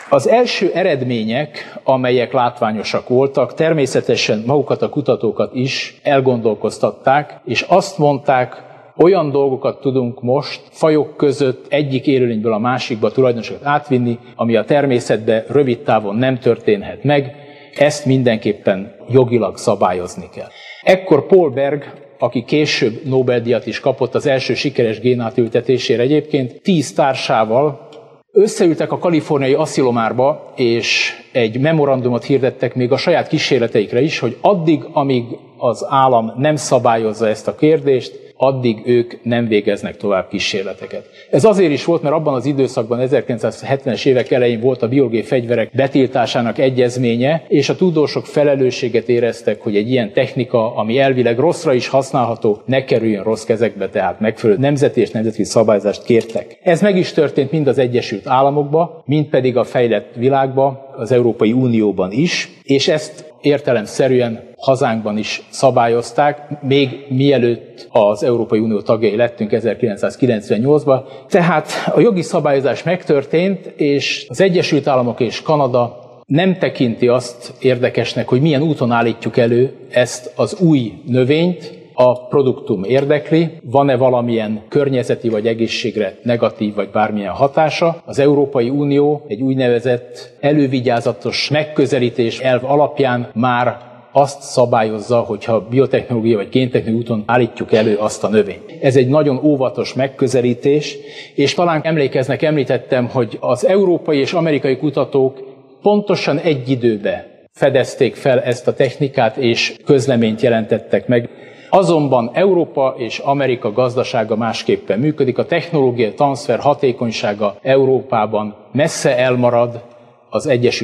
Az első eredmények, amelyek látványosak voltak, természetesen magukat a kutatókat is elgondolkoztatták, és azt mondták, olyan dolgokat tudunk most fajok között egyik élőlényből a másikba tulajdonosokat átvinni, ami a természetben rövid távon nem történhet meg, ezt mindenképpen jogilag szabályozni kell. Ekkor Paul Berg, aki később Nobel-díjat is kapott az első sikeres génátültetésére egyébként, 10 társával összeültek a kaliforniai Asilomárba, és egy memorandumot hirdettek még a saját kísérleteikre is, hogy addig, amíg az állam nem szabályozza ezt a kérdést, addig ők nem végeznek tovább kísérleteket. Ez azért is volt, mert abban az időszakban, 1970-es évek elején volt a biológiai fegyverek betiltásának egyezménye, és a tudósok felelősséget éreztek, hogy egy ilyen technika, ami elvileg rosszra is használható, ne kerüljön rossz kezekbe, tehát megfelelő nemzeti és nemzetközi szabályozást kértek. Ez meg is történt mind az Egyesült Államokban, mind pedig a fejlett világban, az Európai Unióban is, és ezt értelemszerűen hazánkban is szabályozták, még mielőtt az Európai Unió tagjai lettünk 1998-ban. Tehát a jogi szabályozás megtörtént, és az Egyesült Államok és Kanada nem tekinti azt érdekesnek, hogy milyen úton állítjuk elő ezt az új növényt. A produktum érdekli, van-e valamilyen környezeti vagy egészségre negatív vagy bármilyen hatása. Az Európai Unió egy úgynevezett elővigyázatos megközelítés elv alapján már azt szabályozza, hogyha biotechnológia vagy géntechnológia úton állítjuk elő azt a növényt. Ez egy nagyon óvatos megközelítés, és talán emlétettem, hogy az európai és amerikai kutatók pontosan egy időben fedezték fel ezt a technikát, és közleményt jelentettek meg. Azonban Európa és Amerika gazdasága másképpen működik, a technológia transfer hatékonysága Európában messze elmarad az Egyesült